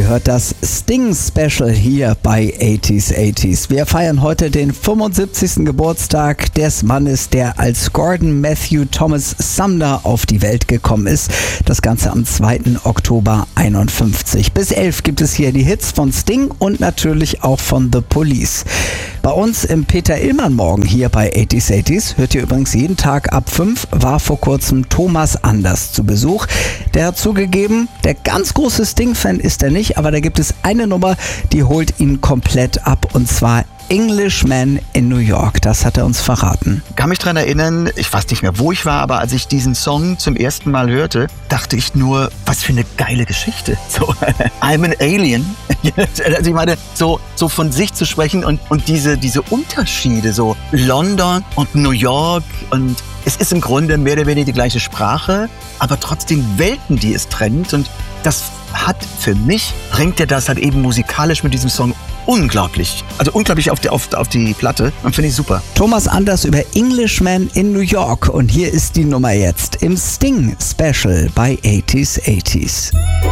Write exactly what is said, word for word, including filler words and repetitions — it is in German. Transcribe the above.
hört das Sting Special hier bei achtziger achtziger. Wir feiern heute den fünfundsiebzigsten Geburtstag des Mannes, der als Gordon Matthew Thomas Sumner auf die Welt gekommen ist. Das Ganze am zweiten Oktober einundfünfzig. Bis elf gibt es hier die Hits von Sting und natürlich auch von The Police. Bei uns im Peter Illmann Morgen hier bei achtziger achtziger hört ihr übrigens jeden Tag ab fünf, war vor kurzem Thomas Anders zu Besuch. Der hat zugegeben, der ganz große Sting-Fan ist er nicht, aber da gibt es eine Nummer, die holt ihn komplett ab, und zwar Englishman in New York. Das hat er uns verraten. Ich kann mich daran erinnern, ich weiß nicht mehr, wo ich war, aber als ich diesen Song zum ersten Mal hörte, dachte ich nur, was für eine geile Geschichte. So, I'm an Alien. Also ich meine, so, so von sich zu sprechen und, und diese, diese Unterschiede, so London und New York, und es ist im Grunde mehr oder weniger die gleiche Sprache, aber trotzdem Welten, die es trennt, und das hat für mich, bringt er das halt eben musikalisch mit diesem Song unglaublich, also unglaublich auf die, auf, auf die Platte, und finde ich super. Thomas Anders über Englishman in New York, und hier ist die Nummer jetzt im Sting Special bei achtziger achtziger.